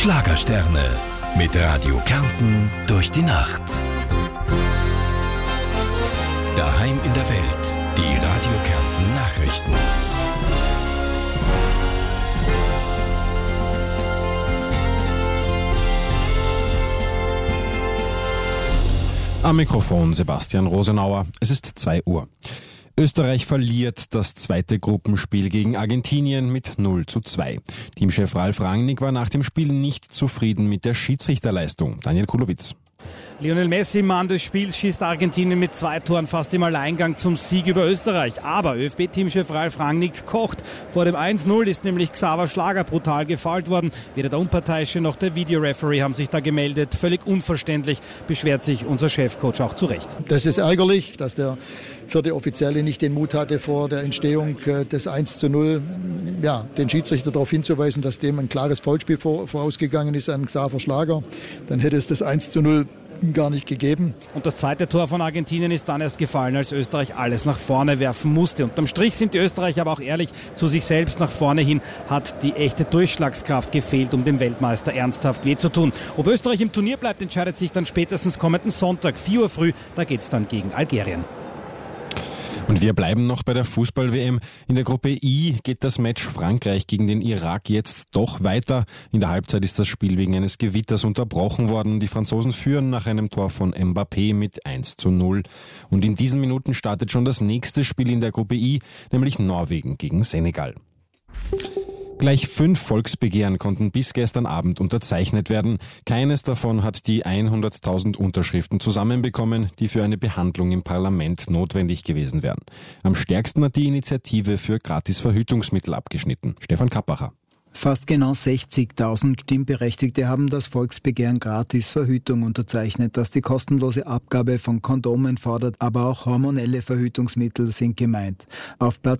Schlagersterne mit Radio Kärnten durch die Nacht. Daheim in der Welt, die Radio Kärnten Nachrichten. Am Mikrofon Sebastian Rosenauer. Es ist 2 Uhr. Österreich verliert das zweite Gruppenspiel gegen Argentinien mit 0:2. Teamchef Ralf Rangnick war nach dem Spiel nicht zufrieden mit der Schiedsrichterleistung. Daniel Kulowitz. Lionel Messi, Mann des Spiels, schießt Argentinien mit 2 Toren fast im Alleingang zum Sieg über Österreich. Aber ÖFB-Teamchef Ralf Rangnick kocht. Vor dem 1:0 ist nämlich Xaver Schlager brutal gefoult worden. Weder der Unparteiische noch der Videoreferee haben sich da gemeldet. Völlig unverständlich, beschwert sich unser Chefcoach auch zu Recht. Das ist ärgerlich, dass der vierte Offizielle nicht den Mut hatte, vor der Entstehung des 1:0 den Schiedsrichter darauf hinzuweisen, dass dem ein klares Foulspiel vorausgegangen ist an Xaver Schlager. Dann hätte es das 1:0 gar nicht gegeben. Und das zweite Tor von Argentinien ist dann erst gefallen, als Österreich alles nach vorne werfen musste. Unterm Strich sind die Österreicher aber auch ehrlich zu sich selbst. Nach vorne hin hat die echte Durchschlagskraft gefehlt, um dem Weltmeister ernsthaft weh zu tun. Ob Österreich im Turnier bleibt, entscheidet sich dann spätestens kommenden Sonntag, 4 Uhr früh. Da geht's dann gegen Algerien. Und wir bleiben noch bei der Fußball-WM. In der Gruppe I geht das Match Frankreich gegen den Irak jetzt doch weiter. In der Halbzeit ist das Spiel wegen eines Gewitters unterbrochen worden. Die Franzosen führen nach einem Tor von Mbappé mit 1:0. Und in diesen Minuten startet schon das nächste Spiel in der Gruppe I, nämlich Norwegen gegen Senegal. Gleich 5 Volksbegehren konnten bis gestern Abend unterzeichnet werden. Keines davon hat die 100.000 Unterschriften zusammenbekommen, die für eine Behandlung im Parlament notwendig gewesen wären. Am stärksten hat die Initiative für Gratisverhütungsmittel abgeschnitten. Stefan Kappacher. Fast genau 60.000 Stimmberechtigte haben das Volksbegehren Gratisverhütung unterzeichnet, das die kostenlose Abgabe von Kondomen fordert, aber auch hormonelle Verhütungsmittel sind gemeint. Auf Platz